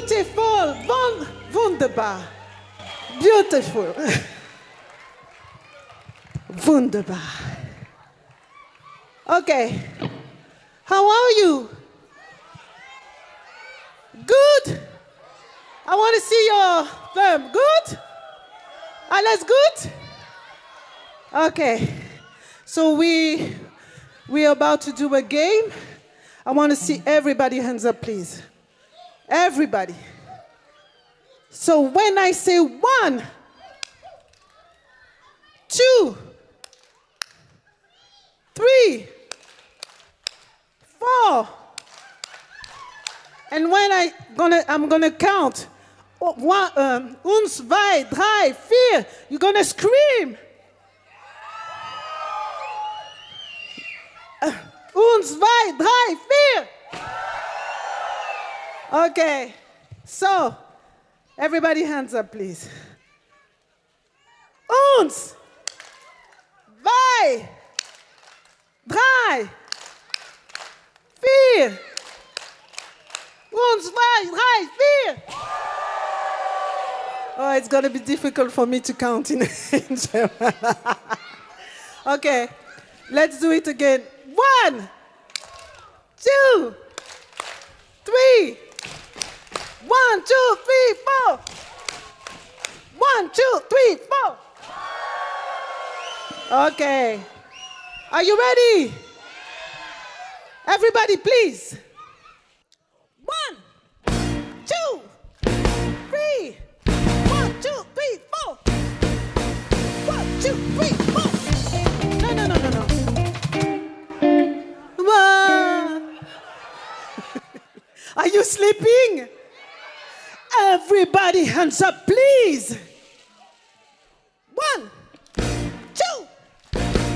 Beautiful. Wunderbar. Beautiful. Wunderbar. Okay. How are you? Good? I want to see your thumb. Good? Alles good? Okay. So we're about to do a game. I want to see everybody hands up, please. Everybody. So when I say 1, 2, 3, 4, and when I'm gonna count 1, 2, 3, 4, you're gonna scream. 1, 2, 3, 4. Okay, so everybody hands up, please. 1, 2, 3, 4. 1, 2, 3, 4. Oh, it's going to be difficult for me to count in German. Okay, let's do it again. 1, 2, 3. 1, 2, 3, 4. 1, 2, 3, 4. Okay. Are you ready? Everybody, please. 1, 2, 3. 1, 2, 3, 4. 1, 2, 3, 4. No. Are you sleeping? Everybody hands up, please.